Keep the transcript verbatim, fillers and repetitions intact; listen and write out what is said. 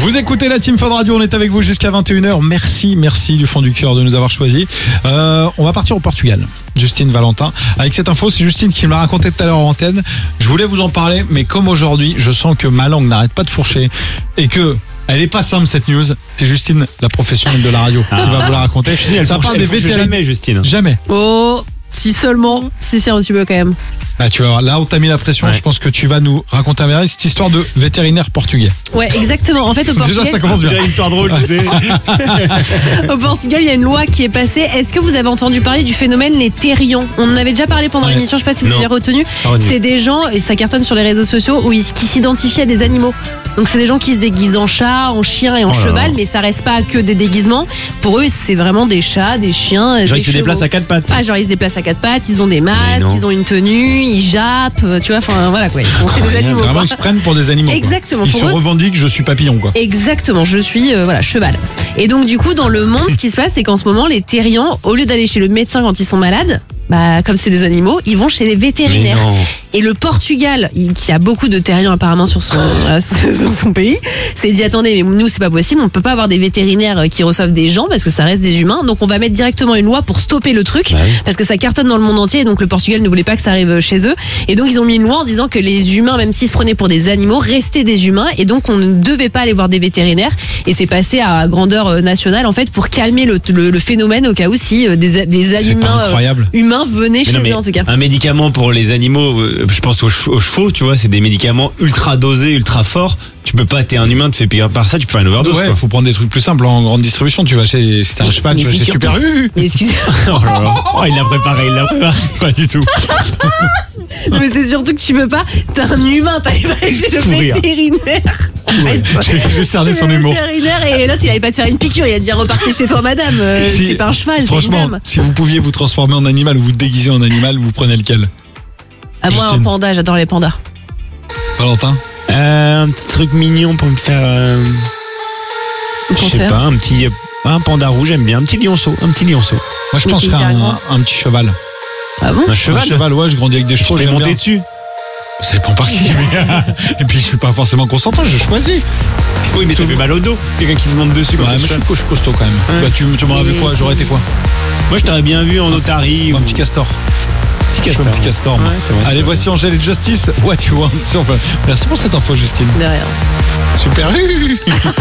Vous écoutez la Team Fun Radio, on est avec vous jusqu'à vingt et une heures. Merci, merci du fond du cœur de nous avoir choisis. Euh, on va partir au Portugal. Justine Valentin. Avec cette info, c'est Justine qui me l'a raconté tout à l'heure en antenne. Je voulais vous en parler, mais comme aujourd'hui, je sens que ma langue n'arrête pas de fourcher et que elle est pas simple cette news. C'est Justine, la professionnelle de la radio, ah. qui va vous la raconter. Justine, elle Ça fourche, parle elle des fourche jamais, Justine. Jamais. Oh, si seulement. Si, si, un petit peu quand même. Ah, tu vas voir, là où t'as mis la pression, ouais. Je pense que tu vas nous raconter un merveille, cette histoire de vétérinaire portugais. Ouais, exactement. En fait, au Portugal. Déjà, ça commence bien. Déjà une histoire drôle, tu sais. Au Portugal, il y a une loi qui est passée. Est-ce que vous avez entendu parler du phénomène les terriens? On en avait déjà parlé pendant ouais. l'émission, je sais pas si vous non. avez retenu. C'est des gens, et ça cartonne sur les réseaux sociaux, où ils, qui s'identifient à des animaux. Donc c'est des gens qui se déguisent en chat, en chien et en oh cheval, mais ça reste pas que des déguisements. Pour eux, c'est vraiment des chats, des chiens. Genre des ils se chevaux. déplacent à quatre pattes. Ah, genre ils se déplacent à quatre pattes, ils ont des masques, ils ont une tenue, ils jappent, tu vois, enfin voilà quoi. Ils sont, c'est des animaux. Vraiment, ils se prennent pour des animaux. Exactement. Quoi. Ils pour se eux, revendiquent, je suis papillon quoi. Exactement, je suis euh, voilà cheval. Et donc du coup, dans le monde, ce qui se passe, c'est qu'en ce moment, les terriens, au lieu d'aller chez le médecin quand ils sont malades, bah comme c'est des animaux, ils vont chez les vétérinaires. Et le Portugal, qui a beaucoup de terriens apparemment sur son euh, sur son pays, s'est dit attendez, mais nous c'est pas possible, on peut pas avoir des vétérinaires qui reçoivent des gens parce que ça reste des humains. Donc on va mettre directement une loi pour stopper le truc, bah oui. parce que ça cartonne dans le monde entier. Et donc le Portugal ne voulait pas que ça arrive chez eux. Et donc ils ont mis une loi en disant que les humains, même s'ils se prenaient pour des animaux, restaient des humains. Et donc on ne devait pas aller voir des vétérinaires. Et c'est passé à grandeur nationale en fait pour calmer le, le, le phénomène au cas où si des, des humains euh, humains venaient mais chez non, eux en tout cas. Un médicament pour les animaux, euh, je pense aux chevaux, aux chevaux, tu vois, c'est des médicaments ultra dosés, ultra forts. Tu peux pas, t'es un humain, tu fais payer par ça, tu peux faire une overdose. Ouais, quoi. Faut prendre des trucs plus simples en grande distribution. Tu vas chez, si t'es un cheval, tu vas chez Super U. Mais excusez-moi. Oh là là. Oh, il l'a préparé, il l'a préparé. Pas du tout. Mais c'est surtout que tu peux pas. T'es un humain, t'allais pas aller chez le vétérinaire. Ouais, j'ai cerné son humour. Vétérinaire et l'autre il allait pas te faire une piqûre, il allait te dire repartez chez toi madame. Euh, si, t'es pas un cheval. Franchement, si vous pouviez vous transformer en animal ou vous déguiser en animal, vous prenez lequel? À moi un panda, j'adore les pandas. Valentin? Euh, un petit truc mignon pour me faire. Euh, je sais pas, un petit. Un panda rouge, j'aime bien. Un petit lionceau. Un petit lionceau. Moi, je penserais à un, un petit cheval. Ah bon? Un cheval? Un cheval, ouais, je grandis avec des chevaux. Tu fais monter dessus? Ça dépend par qui. Et puis, je suis pas forcément consentant, je choisis. Oui, mais ça fait mal au dos. Quelqu'un qui te monte dessus. Ouais, mais je suis, je suis costaud quand même. Ouais. Bah, tu tu m'aurais vu quoi? J'aurais été quoi? Moi, je t'aurais bien vu en otarie. Ou ou... un petit castor. Petit castor. Un petit castor. Ouais, c'est vrai, allez, c'est voici Angèle et Justice. What you want. Merci pour cette info, Justine. De rien. Super.